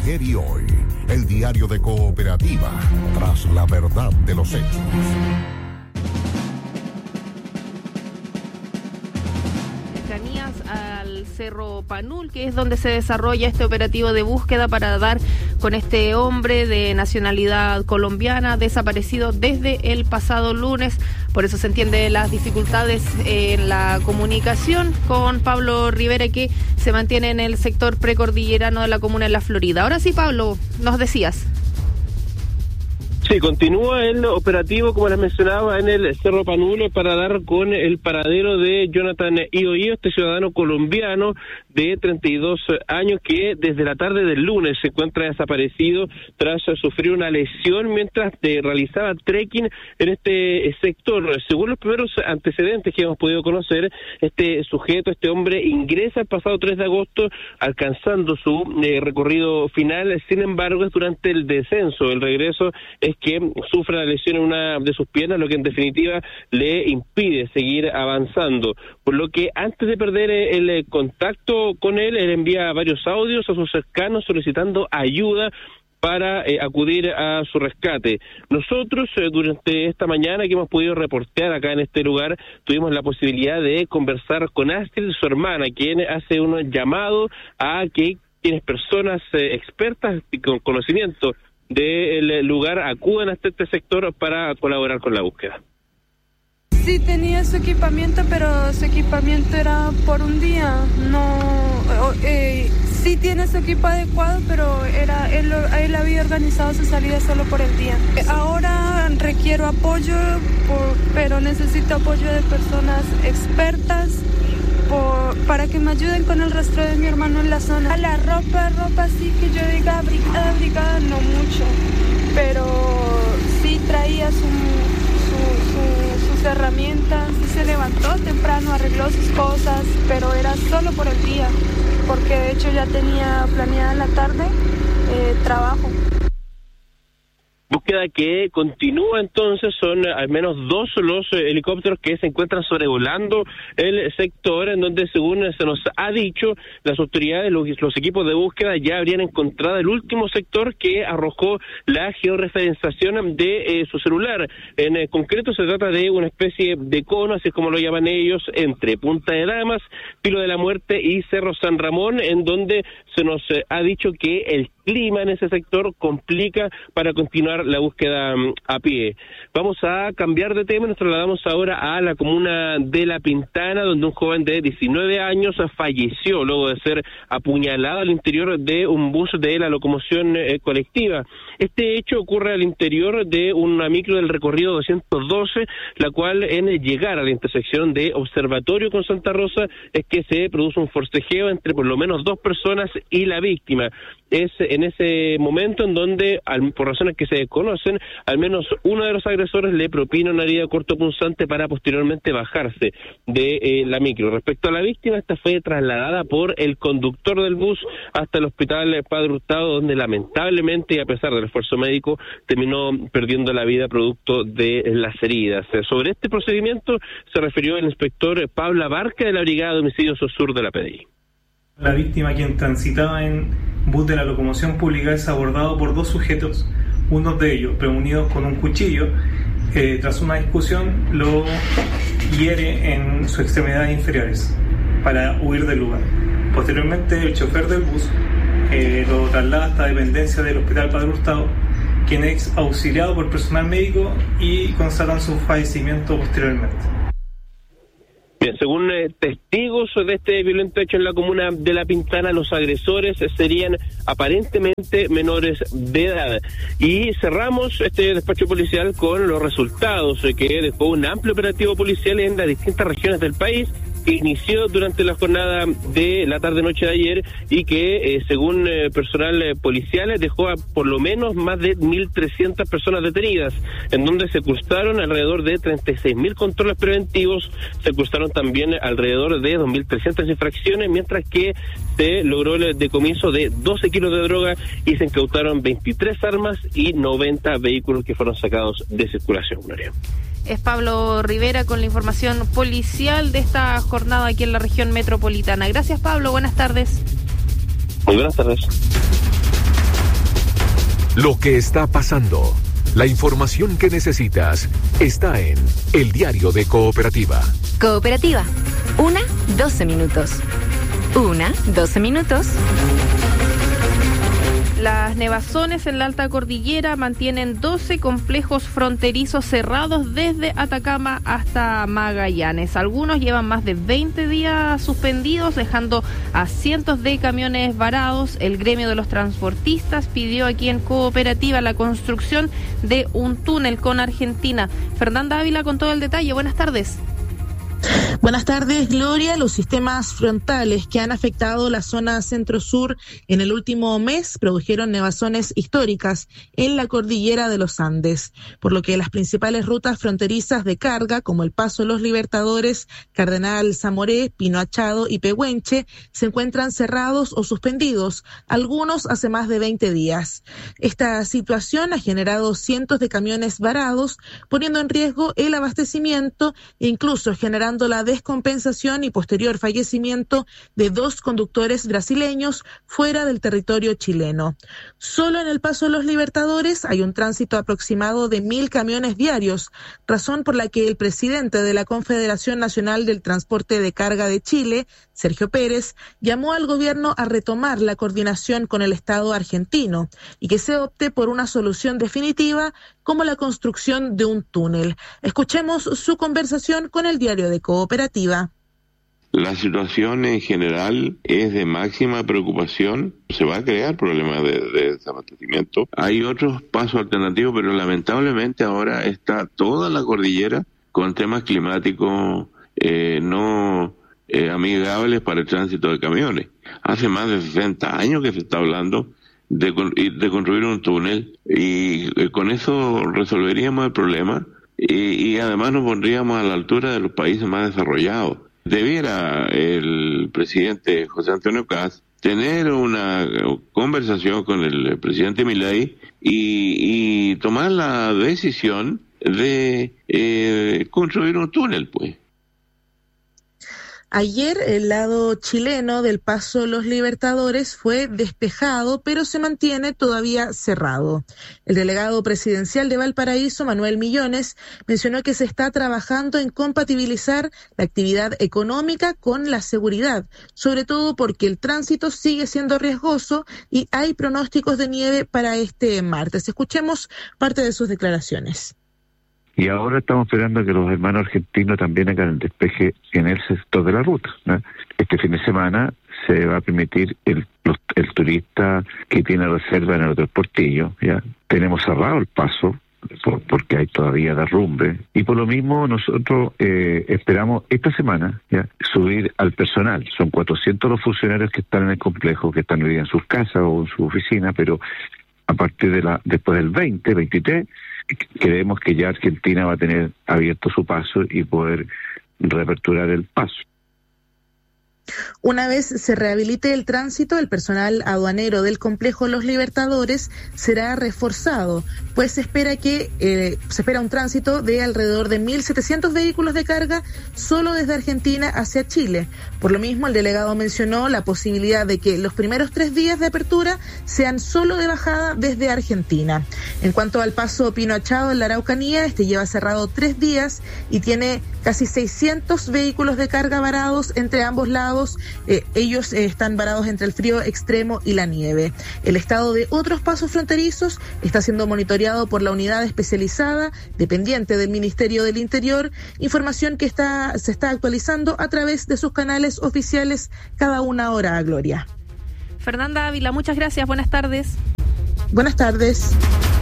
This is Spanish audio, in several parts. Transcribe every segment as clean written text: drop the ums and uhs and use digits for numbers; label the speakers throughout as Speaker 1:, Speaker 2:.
Speaker 1: Ayer y hoy, el diario de Cooperativa, tras la verdad de los hechos.
Speaker 2: Al Cerro Panul, que es donde se desarrolla este operativo de búsqueda para dar con este hombre de nacionalidad colombiana desaparecido desde el pasado lunes. Por eso se entiende las dificultades en la comunicación con Pablo Rivera, que se mantiene en el sector precordillerano de la comuna de La Florida. Ahora sí, Pablo, nos decías.
Speaker 3: Sí, continúa el operativo, como les mencionaba, en el Cerro Panul para dar con el paradero de Jonathan Ioio, este ciudadano colombiano de 32 años que desde la tarde del lunes se encuentra desaparecido tras sufrir una lesión mientras realizaba trekking en este sector. Según los primeros antecedentes que hemos podido conocer, este sujeto, este hombre, ingresa el pasado 3 de agosto alcanzando su recorrido final. Sin embargo, es durante el descenso, el regreso, es que sufre la lesión en una de sus piernas, lo que en definitiva le impide seguir avanzando. Por lo que antes de perder el contacto con él envía varios audios a sus cercanos solicitando ayuda para acudir a su rescate. Nosotros, durante esta mañana que hemos podido reportear acá en este lugar, tuvimos la posibilidad de conversar con Astrid, su hermana, quien hace un llamado a que quienes personas expertas y con conocimiento del lugar acudan hasta este sector para colaborar con la búsqueda.
Speaker 4: Sí tenía su equipamiento, pero su equipamiento era por un día. Sí tiene su equipo adecuado, pero él había organizado su salida solo por el día. Ahora requiero apoyo, pero necesito apoyo de personas expertas para que me ayuden con el rastro de mi hermano en la zona. La ropa sí que yo diga abrigada, no mucho, pero sí traía sus herramientas, sí se levantó temprano, arregló sus cosas, pero era solo por el día, porque de hecho ya tenía planeada en la tarde trabajo.
Speaker 3: Búsqueda que continúa entonces, son al menos 2 los helicópteros que se encuentran sobrevolando el sector, en donde según se nos ha dicho, las autoridades, los equipos de búsqueda ya habrían encontrado el último sector que arrojó la georreferenciación de su celular. En concreto se trata de una especie de cono, así es como lo llaman ellos, entre Punta de Damas, Pilo de la Muerte y Cerro San Ramón, en donde se nos ha dicho que el clima en ese sector complica para continuar la búsqueda a pie. Vamos a cambiar de tema, nos trasladamos ahora a la comuna de La Pintana, donde un joven de 19 años falleció luego de ser apuñalado al interior de un bus de la locomoción colectiva. Este hecho ocurre al interior de una micro del recorrido 212, la cual en llegar a la intersección de Observatorio con Santa Rosa es que se produce un forcejeo entre por lo menos 2 personas y la víctima. Es en ese momento en donde, por razones que se desconocen, al menos uno de los agresores le propina una herida cortopunzante para posteriormente bajarse de la micro. Respecto a la víctima, esta fue trasladada por el conductor del bus hasta el hospital Padre Hurtado, donde lamentablemente, y a pesar del esfuerzo médico, terminó perdiendo la vida producto de las heridas. Sobre este procedimiento se refirió el inspector Pablo Abarca de la Brigada de Homicidios Sur de la PDI.
Speaker 5: La víctima, quien transitaba en bus de la locomoción pública, es abordado por 2 sujetos, uno de ellos premunidos con un cuchillo. Tras una discusión lo hiere en sus extremidades inferiores para huir del lugar. Posteriormente el chofer del bus lo traslada hasta dependencia del Hospital Padre Hurtado, quien es auxiliado por personal médico y constatan su fallecimiento posteriormente.
Speaker 3: Bien, según testigos de este violento hecho en la comuna de La Pintana, los agresores serían aparentemente menores de edad. Y cerramos este despacho policial con los resultados que dejó un amplio operativo policial en las distintas regiones del país, que inició durante la jornada de la tarde-noche de ayer y que, según personal policial, dejó a por lo menos más de 1.300 personas detenidas, en donde se cursaron alrededor de 36.000 controles preventivos, se cursaron también alrededor de 2.300 infracciones, mientras que se logró el decomiso de 12 kilos de droga y se incautaron 23 armas y 90 vehículos que fueron sacados de circulación. Gloria.
Speaker 2: Es Pablo Rivera con la información policial de esta jornada aquí en la región metropolitana. Gracias, Pablo. Buenas tardes.
Speaker 3: Muy buenas tardes.
Speaker 6: lo que está pasando. La información que necesitas está en El Diario de Cooperativa.
Speaker 7: Cooperativa. 12 minutos. 12 minutos.
Speaker 2: Las nevazones en la alta cordillera mantienen 12 complejos fronterizos cerrados desde Atacama hasta Magallanes. Algunos llevan más de 20 días suspendidos, dejando a cientos de camiones varados. El gremio de los transportistas pidió aquí en Cooperativa la construcción de un túnel con Argentina. Fernanda Ávila con todo el detalle. Buenas tardes.
Speaker 8: Buenas tardes, Gloria. Los sistemas frontales que han afectado la zona centro-sur en el último mes produjeron nevazones históricas en la cordillera de los Andes, por lo que las principales rutas fronterizas de carga, como el Paso Los Libertadores, Cardenal Zamoré, Pino Achado y Pehuenche, se encuentran cerrados o suspendidos, algunos hace más de 20 días. Esta situación ha generado cientos de camiones varados, poniendo en riesgo el abastecimiento e incluso generando la descompensación y posterior fallecimiento de 2 conductores brasileños fuera del territorio chileno. Solo en el Paso de los Libertadores hay un tránsito aproximado de 1.000 camiones diarios, razón por la que el presidente de la Confederación Nacional del Transporte de Carga de Chile, Sergio Pérez, llamó al gobierno a retomar la coordinación con el Estado argentino y que se opte por una solución definitiva como la construcción de un túnel. Escuchemos su conversación con el Diario de Cooperativa.
Speaker 9: La situación en general es de máxima preocupación. Se va a crear problemas de desabastecimiento. Hay otros pasos alternativos, pero lamentablemente ahora está toda la cordillera con temas climáticos no amigables para el tránsito de camiones. Hace más de 60 años que se está hablando de construir un túnel y con eso resolveríamos el problema y además nos pondríamos a la altura de los países más desarrollados. Debiera el presidente José Antonio Kast tener una conversación con el presidente Milei y tomar la decisión de construir un túnel, pues.
Speaker 8: Ayer el lado chileno del Paso Los Libertadores fue despejado, pero se mantiene todavía cerrado. El delegado presidencial de Valparaíso, Manuel Millones, mencionó que se está trabajando en compatibilizar la actividad económica con la seguridad, sobre todo porque el tránsito sigue siendo riesgoso y hay pronósticos de nieve para este martes. Escuchemos parte de sus declaraciones.
Speaker 10: Y ahora estamos esperando que los hermanos argentinos también hagan el despeje en el sector de la ruta, ¿no? Este fin de semana se va a permitir el turista que tiene reserva en el Hotel Portillo, ¿ya? Tenemos cerrado el paso porque hay todavía derrumbe y por lo mismo nosotros esperamos esta semana, ¿ya?, subir al personal. Son 400 los funcionarios que están en el complejo, que están hoy día en sus casas o en su oficina, pero a partir después del 23, creemos que ya Argentina va a tener abierto su paso y poder reaperturar el paso.
Speaker 8: Una vez se rehabilite el tránsito, el personal aduanero del complejo Los Libertadores será reforzado, pues se espera un tránsito de alrededor de 1.700 vehículos de carga solo desde Argentina hacia Chile. Por lo mismo, el delegado mencionó la posibilidad de que los primeros 3 días de apertura sean solo de bajada desde Argentina. En cuanto al Paso Pino Achado en la Araucanía, este lleva cerrado 3 días y tiene casi 600 vehículos de carga varados entre ambos lados. Ellos están varados entre el frío extremo y la nieve. El estado de otros pasos fronterizos está siendo monitoreado por la unidad especializada dependiente del Ministerio del Interior, información que se está actualizando a través de sus canales oficiales cada una hora, Gloria.
Speaker 2: Fernanda Ávila, muchas gracias, buenas tardes.
Speaker 8: Buenas tardes.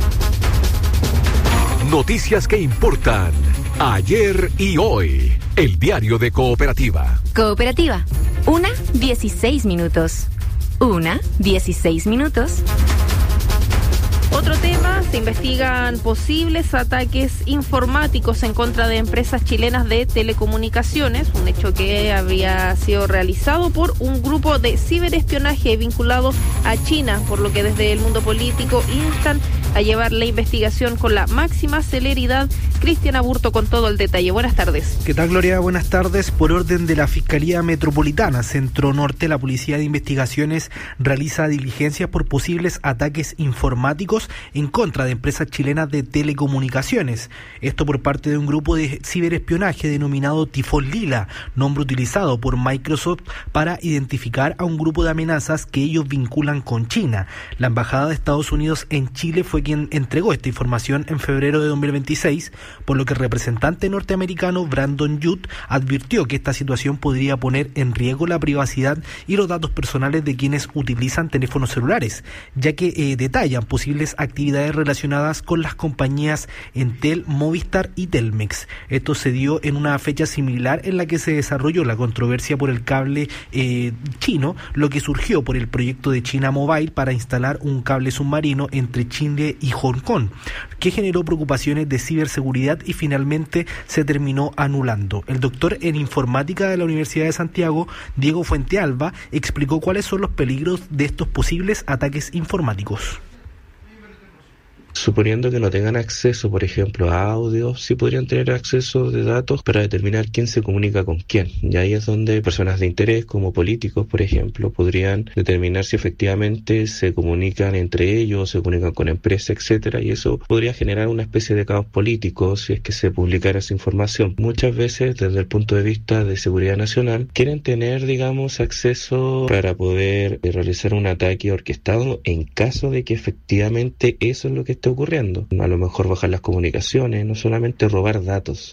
Speaker 6: Noticias que importan ayer y hoy. El Diario de Cooperativa.
Speaker 7: Cooperativa. 16 minutos. 16 minutos.
Speaker 2: Otro tema, se investigan posibles ataques informáticos en contra de empresas chilenas de telecomunicaciones, un hecho que había sido realizado por un grupo de ciberespionaje vinculado a China, por lo que desde el mundo político instan a llevar la investigación con la máxima celeridad Cristian Aburto con todo el detalle. Buenas tardes.
Speaker 11: ¿Qué tal, Gloria? Buenas tardes. Por orden de la Fiscalía Metropolitana Centro Norte, la Policía de Investigaciones realiza diligencias por posibles ataques informáticos en contra de empresas chilenas de telecomunicaciones. Esto por parte de un grupo de ciberespionaje denominado Tifón Lila, nombre utilizado por Microsoft para identificar a un grupo de amenazas que ellos vinculan con China. La Embajada de Estados Unidos en Chile fue quien entregó esta información en febrero de 2026, por lo que el representante norteamericano Brandon Yood advirtió que esta situación podría poner en riesgo la privacidad y los datos personales de quienes utilizan teléfonos celulares, ya que detallan posibles actividades relacionadas con las compañías Entel, Movistar y Telmex. Esto se dio en una fecha similar en la que se desarrolló la controversia por el cable chino, lo que surgió por el proyecto de China Mobile para instalar un cable submarino entre Chile y Hong Kong, que generó preocupaciones de ciberseguridad y finalmente se terminó anulando. El doctor en informática de la Universidad de Santiago, Diego Fuentealba, explicó cuáles son los peligros de estos posibles ataques informáticos.
Speaker 12: Suponiendo que no tengan acceso, por ejemplo, a audio, sí podrían tener acceso de datos para determinar quién se comunica con quién. Y ahí es donde personas de interés, como políticos, por ejemplo, podrían determinar si efectivamente se comunican entre ellos, se comunican con empresas, etcétera, y eso podría generar una especie de caos político si es que se publicara esa información. Muchas veces, desde el punto de vista de seguridad nacional, quieren tener, digamos, acceso para poder realizar un ataque orquestado en caso de que efectivamente eso es lo que esté ocurriendo. A lo mejor bajar las comunicaciones, no solamente robar datos.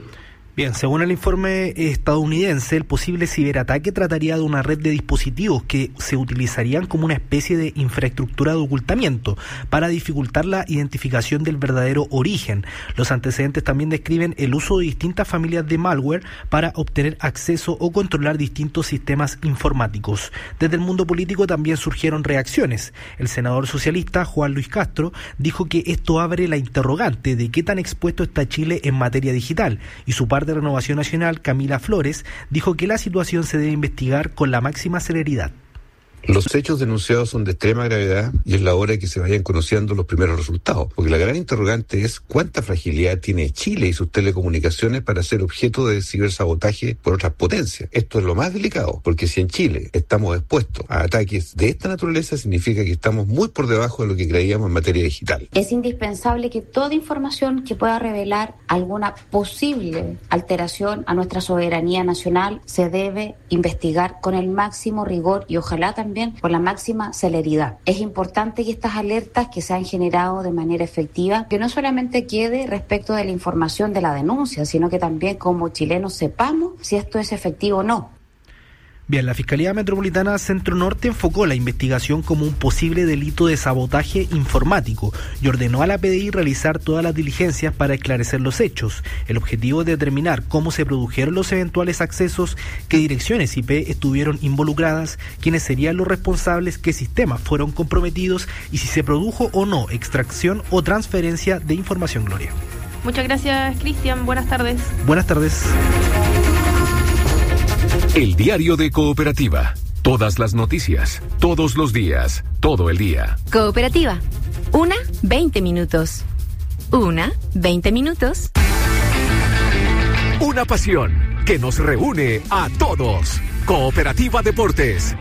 Speaker 11: Bien, según el informe estadounidense, el posible ciberataque trataría de una red de dispositivos que se utilizarían como una especie de infraestructura de ocultamiento para dificultar la identificación del verdadero origen. Los antecedentes también describen el uso de distintas familias de malware para obtener acceso o controlar distintos sistemas informáticos. Desde el mundo político también surgieron reacciones. El senador socialista Juan Luis Castro dijo que esto abre la interrogante de qué tan expuesto está Chile en materia digital, y su de Renovación Nacional, Camila Flores, dijo que la situación se debe investigar con la máxima celeridad.
Speaker 13: Los hechos denunciados son de extrema gravedad y es la hora de que se vayan conociendo los primeros resultados, porque la gran interrogante es cuánta fragilidad tiene Chile y sus telecomunicaciones para ser objeto de cibersabotaje por otras potencias. Esto es lo más delicado, porque si en Chile estamos expuestos a ataques de esta naturaleza, significa que estamos muy por debajo de lo que creíamos en materia digital.
Speaker 14: Es indispensable que toda información que pueda revelar alguna posible alteración a nuestra soberanía nacional se debe investigar con el máximo rigor y ojalá también con la máxima celeridad. Es importante que estas alertas que se han generado de manera efectiva, que no solamente quede respecto de la información de la denuncia, sino que también como chilenos sepamos si esto es efectivo o no.
Speaker 11: Bien, la Fiscalía Metropolitana Centro Norte enfocó la investigación como un posible delito de sabotaje informático y ordenó a la PDI realizar todas las diligencias para esclarecer los hechos. El objetivo es determinar cómo se produjeron los eventuales accesos, qué direcciones IP estuvieron involucradas, quiénes serían los responsables, qué sistemas fueron comprometidos y si se produjo o no extracción o transferencia de información, Gloria.
Speaker 2: Muchas gracias, Cristian. Buenas tardes.
Speaker 11: Buenas tardes.
Speaker 6: El diario de Cooperativa. Todas las noticias, todos los días, todo el día.
Speaker 7: Cooperativa. 20 minutos. 20 minutos.
Speaker 6: Una pasión que nos reúne a todos. Cooperativa Deportes.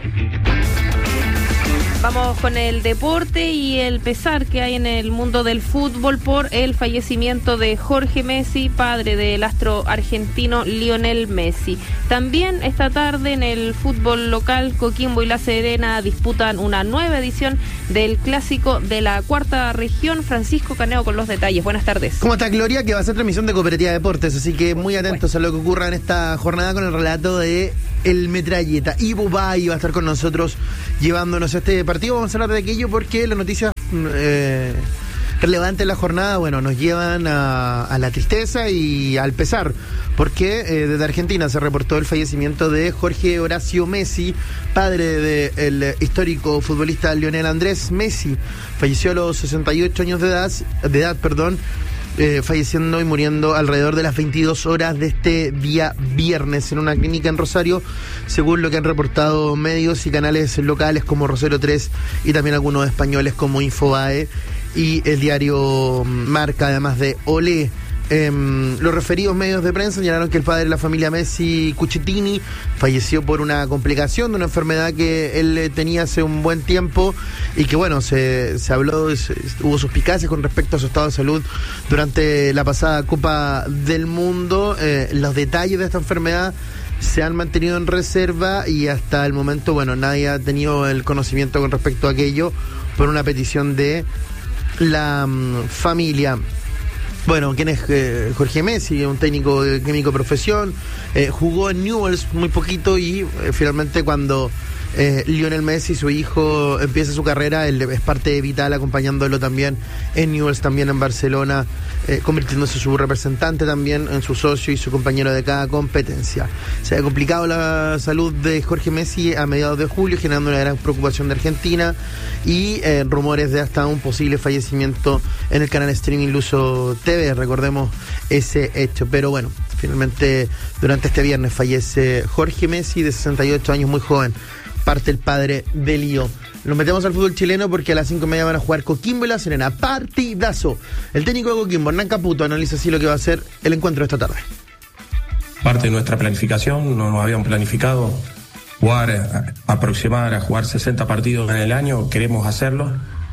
Speaker 2: Vamos con el deporte y el pesar que hay en el mundo del fútbol por el fallecimiento de Jorge Messi, padre del astro argentino Lionel Messi. También esta tarde en el fútbol local, Coquimbo y La Serena disputan una nueva edición del Clásico de la Cuarta Región. Francisco Caneo con los detalles. Buenas tardes.
Speaker 15: ¿Cómo está, Gloria? Que va a ser transmisión de Cooperativa Deportes, así que muy atentos a lo que ocurra en esta jornada con el relato de El Metralleta. Ivo Bay va a estar con nosotros llevándonos este partido. Vamos a hablar de aquello porque las noticias relevantes de la jornada, bueno, nos llevan a la tristeza y al pesar, porque desde Argentina se reportó el fallecimiento de Jorge Horacio Messi, padre del histórico futbolista Lionel Andrés Messi. Falleció a los 68 años de edad, falleciendo y muriendo alrededor de las 22 horas de este día viernes en una clínica en Rosario, según lo que han reportado medios y canales locales como Rosero 3 y también algunos españoles como Infobae y el diario Marca, además de Olé, Los referidos medios de prensa señalaron que el padre de la familia Messi, Cucitini, falleció por una complicación de una enfermedad que él tenía hace un buen tiempo y que bueno, se habló, hubo suspicacias con respecto a su estado de salud durante la pasada Copa del Mundo. Los detalles de esta enfermedad se han mantenido en reserva y hasta el momento, bueno, nadie ha tenido el conocimiento con respecto a aquello por una petición de la familia. Bueno, ¿quién es Jorge Messi? Un técnico de químico de profesión, jugó en Newell's muy poquito y finalmente cuando Lionel Messi, su hijo, empieza su carrera, él es parte vital acompañándolo también en Newell's, también en Barcelona, convirtiéndose en su representante también, en su socio y su compañero de cada competencia. Se ha complicado la salud de Jorge Messi a mediados de julio, generando una gran preocupación de Argentina y rumores de hasta un posible fallecimiento en el canal streaming Luso TV, recordemos ese hecho. Pero bueno, finalmente durante este viernes fallece Jorge Messi, de 68 años, muy joven, parte el padre de Lío. Nos metemos al fútbol chileno porque a las 5:30 van a jugar Coquimbo y La Serena. Partidazo. El técnico de Coquimbo, Hernán Caputo, analiza así lo que va a ser el encuentro de esta tarde.
Speaker 16: Parte de nuestra planificación, no nos habíamos planificado aproximar a jugar 60 partidos en el año, queremos hacerlo.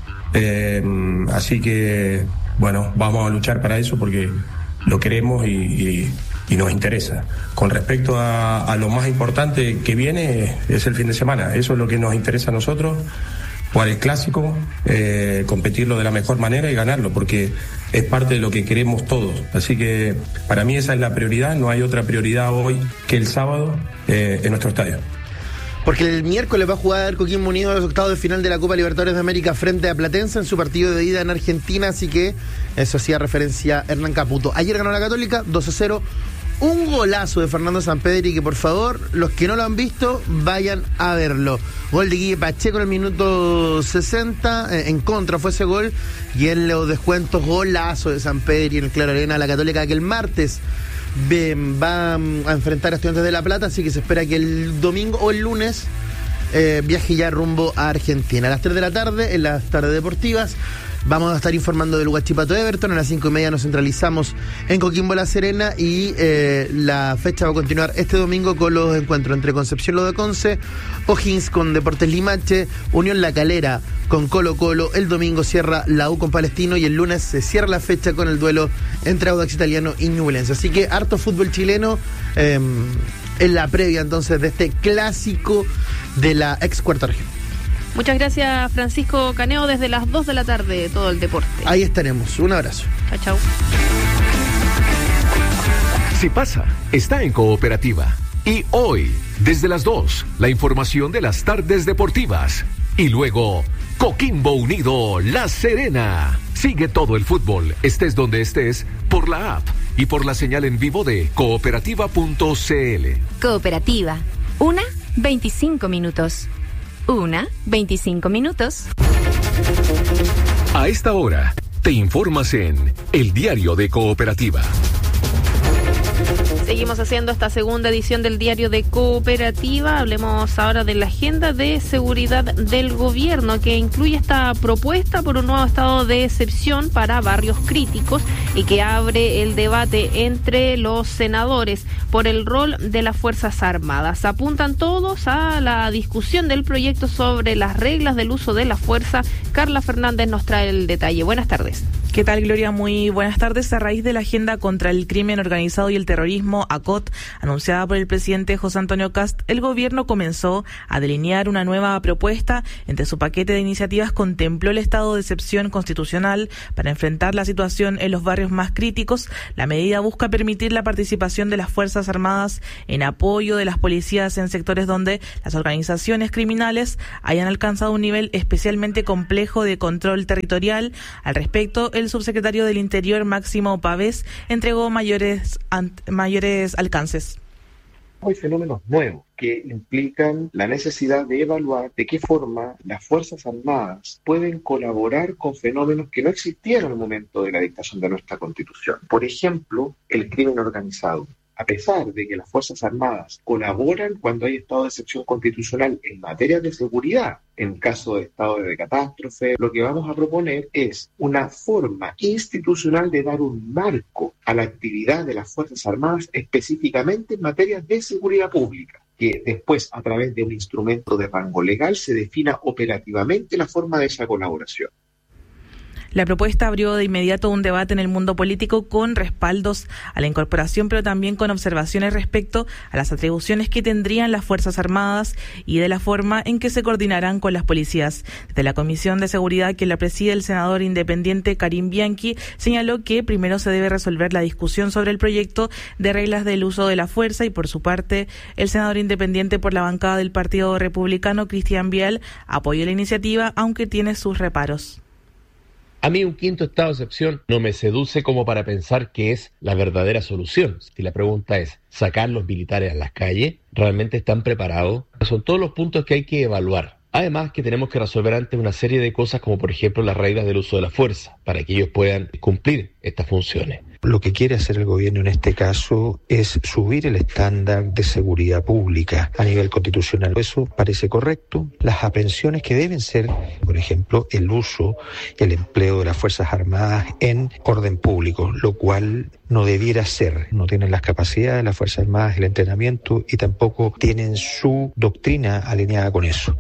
Speaker 16: Así que, bueno, vamos a luchar para eso porque lo queremos y nos interesa. Con respecto a lo más importante que viene, es el fin de semana. Eso es lo que nos interesa a nosotros, jugar el clásico, competirlo de la mejor manera y ganarlo, porque es parte de lo que queremos todos. Así que para mí esa es la prioridad, no hay otra prioridad hoy que el sábado en nuestro estadio.
Speaker 15: Porque el miércoles va a jugar Coquimbo Unido a los octavos de final de la Copa Libertadores de América frente a Platense en su partido de ida en Argentina, así que eso hacía referencia a Hernán Caputo. Ayer ganó la Católica 2-0, un golazo de Fernando Sampedri, que por favor, los que no lo han visto, vayan a verlo. Gol de Guille Pacheco en el minuto 60, en contra fue ese gol, y en los descuentos, golazo de Sampedri en el Claro Arena. La Católica que el martes va a enfrentar a Estudiantes de La Plata, así que se espera que el domingo o el lunes viaje ya rumbo a Argentina. A las 3 de la tarde, en las tardes deportivas, vamos a estar informando del Huachipato Everton. A las 5:30 nos centralizamos en Coquimbo La Serena y la fecha va a continuar este domingo con los encuentros entre Concepción Lo de Conce, O'Higgins con Deportes Limache, Unión La Calera con Colo Colo. El domingo cierra la U con Palestino y el lunes se cierra la fecha con el duelo entre Audax Italiano y Ñublense. Así que harto fútbol chileno en la previa entonces de este clásico de la ex cuarta región.
Speaker 2: Muchas gracias, Francisco Caneo, desde las 2 de la tarde, todo el deporte.
Speaker 15: Ahí estaremos, un abrazo.
Speaker 2: Chao, chao.
Speaker 6: Si pasa, está en Cooperativa. Y hoy, desde las 2, la información de las tardes deportivas. Y luego, Coquimbo Unido, La Serena. Sigue todo el fútbol, estés donde estés, por la app y por la señal en vivo de cooperativa.cl.
Speaker 7: Cooperativa, 1:25 minutos. 1:25 minutos.
Speaker 6: A esta hora, te informas en El Diario de Cooperativa.
Speaker 2: Seguimos haciendo esta segunda edición del Diario de Cooperativa. Hablemos ahora de la agenda de seguridad del gobierno, que incluye esta propuesta por un nuevo estado de excepción para barrios críticos y que abre el debate entre los senadores por el rol de las Fuerzas Armadas. Apuntan todos a la discusión del proyecto sobre las reglas del uso de la fuerza. Carla Fernández nos trae el detalle. Buenas tardes.
Speaker 17: ¿Qué tal, Gloria? Muy buenas tardes. A raíz de la agenda contra el crimen organizado y el terrorismo, ACOT, anunciada por el presidente José Antonio Kast, el gobierno comenzó a delinear una nueva propuesta. Entre su paquete de iniciativas contempló el estado de excepción constitucional para enfrentar la situación en los barrios más críticos. La medida busca permitir la participación de las Fuerzas Armadas en apoyo de las policías en sectores donde las organizaciones criminales hayan alcanzado un nivel especialmente complejo de control territorial. Al respecto, el subsecretario del Interior, Máximo Pavés, entregó mayores alcances.
Speaker 18: Hay fenómenos nuevos que implican la necesidad de evaluar de qué forma las Fuerzas Armadas pueden colaborar con fenómenos que no existían en el momento de la dictación de nuestra Constitución. Por ejemplo, el crimen organizado. a pesar de que las Fuerzas Armadas colaboran cuando hay estado de excepción constitucional en materia de seguridad, en caso de estado de catástrofe, lo que vamos a proponer es una forma institucional de dar un marco a la actividad de las Fuerzas Armadas específicamente en materia de seguridad pública, que después, a través de un instrumento de rango legal, se defina operativamente la forma de esa colaboración.
Speaker 17: La propuesta abrió de inmediato un debate en el mundo político con respaldos a la incorporación, pero también con observaciones respecto a las atribuciones que tendrían las Fuerzas Armadas y de la forma en que se coordinarán con las policías. Desde la Comisión de Seguridad, que la preside el senador independiente Karim Bianchi, señaló que primero se debe resolver la discusión sobre el proyecto de reglas del uso de la fuerza y, por su parte, el senador independiente por la bancada del Partido Republicano, Cristian Vial, apoyó la iniciativa, aunque tiene sus reparos.
Speaker 19: A mí un quinto estado de excepción no me seduce como para pensar que es la verdadera solución. Si la pregunta es, ¿sacar los militares a las calles? ¿Realmente están preparados? Son todos los puntos que hay que evaluar. Además que tenemos que resolver antes una serie de cosas como por ejemplo las reglas del uso de la fuerza, para que ellos puedan cumplir estas funciones.
Speaker 20: Lo que quiere hacer el gobierno en este caso es subir el estándar de seguridad pública a nivel constitucional. Eso parece correcto. Las aprehensiones que deben ser, por ejemplo, el uso, el empleo de las Fuerzas Armadas en orden público, lo cual no debiera ser. No tienen las capacidades de las Fuerzas Armadas, el entrenamiento y tampoco tienen su doctrina alineada con eso.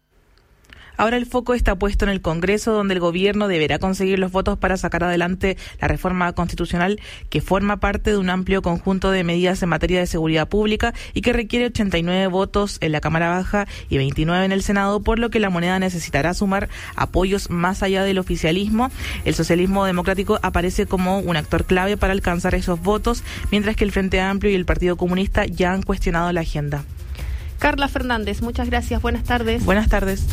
Speaker 17: Ahora el foco está puesto en el Congreso, donde el gobierno deberá conseguir los votos para sacar adelante la reforma constitucional que forma parte de un amplio conjunto de medidas en materia de seguridad pública y que requiere 89 votos en la Cámara Baja y 29 en el Senado, por lo que la moneda necesitará sumar apoyos más allá del oficialismo. El socialismo democrático aparece como un actor clave para alcanzar esos votos, mientras que el Frente Amplio y el Partido Comunista ya han cuestionado la agenda.
Speaker 2: Carla Fernández, muchas gracias. Buenas tardes.
Speaker 17: Buenas tardes.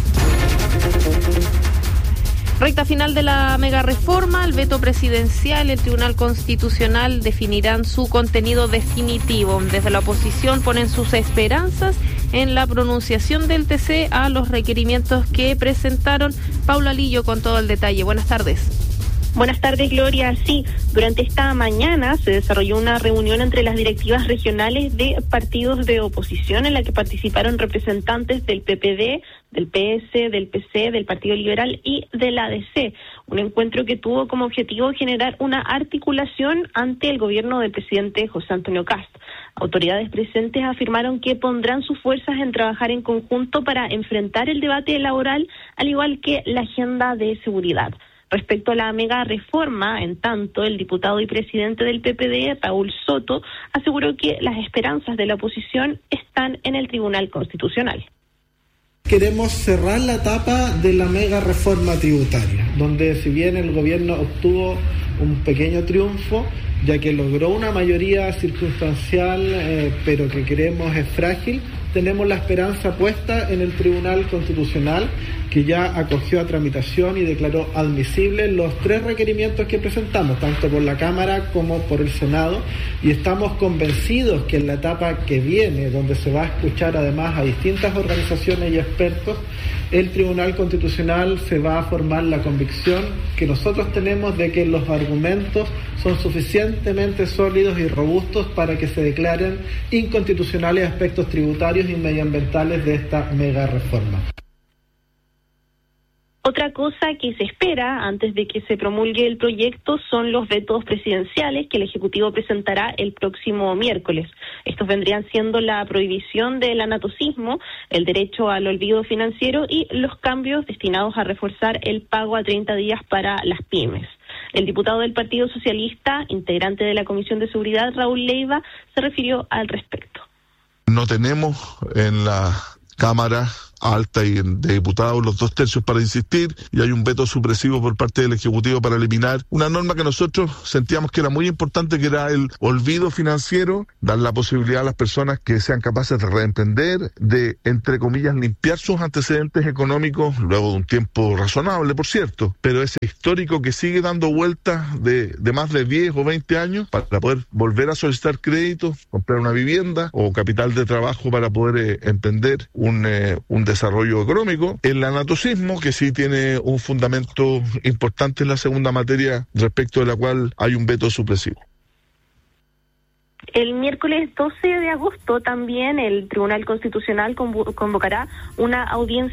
Speaker 2: Recta final de la mega reforma, el veto presidencial y el Tribunal Constitucional definirán su contenido definitivo. Desde la oposición ponen sus esperanzas en la pronunciación del TC a los requerimientos que presentaron. Paula Lillo con todo el detalle. Buenas tardes.
Speaker 21: Buenas tardes, Gloria. Sí, durante esta mañana se desarrolló una reunión entre las directivas regionales de partidos de oposición en la que participaron representantes del PPD, del PS, del PC, del Partido Liberal y del ADC. Un encuentro que tuvo como objetivo generar una articulación ante el gobierno del presidente José Antonio Kast. Autoridades presentes afirmaron que pondrán sus fuerzas en trabajar en conjunto para enfrentar el debate laboral, al igual que la agenda de seguridad. Respecto a la mega reforma, en tanto, el diputado y presidente del PPD, Raúl Soto, aseguró que las esperanzas de la oposición están en el Tribunal Constitucional.
Speaker 22: Queremos cerrar la etapa de la mega reforma tributaria, donde si bien el gobierno obtuvo un pequeño triunfo, ya que logró una mayoría circunstancial, pero que creemos es frágil, tenemos la esperanza puesta en el Tribunal Constitucional, que ya acogió a tramitación y declaró admisibles los 3 requerimientos que presentamos, tanto por la Cámara como por el Senado, y estamos convencidos que en la etapa que viene, donde se va a escuchar además a distintas organizaciones y expertos, el Tribunal Constitucional se va a formar la convicción que nosotros tenemos de que los argumentos son suficientemente sólidos y robustos para que se declaren inconstitucionales aspectos tributarios y medioambientales de esta mega reforma.
Speaker 21: Otra cosa que se espera antes de que se promulgue el proyecto son los vetos presidenciales que el Ejecutivo presentará el próximo miércoles. Estos vendrían siendo la prohibición del anatocismo, el derecho al olvido financiero y los cambios destinados a reforzar el pago a 30 días para las pymes. El diputado del Partido Socialista, integrante de la Comisión de Seguridad, Raúl Leiva, se refirió al respecto.
Speaker 23: No tenemos en la Cámara Alta y de diputados los 2 tercios para insistir, y hay un veto supresivo por parte del Ejecutivo para eliminar una norma que nosotros sentíamos que era muy importante, que era el olvido financiero, dar la posibilidad a las personas que sean capaces de reemprender, de, entre comillas, limpiar sus antecedentes económicos, luego de un tiempo razonable, por cierto, pero ese histórico que sigue dando vueltas de más de 10 o 20 años para poder volver a solicitar créditos, comprar una vivienda o capital de trabajo para poder emprender un desarrollo económico. El anatocismo, que sí tiene un fundamento importante en la segunda materia, respecto de la cual hay un veto supresivo.
Speaker 21: El miércoles 12 de agosto también el Tribunal Constitucional convocará una audiencia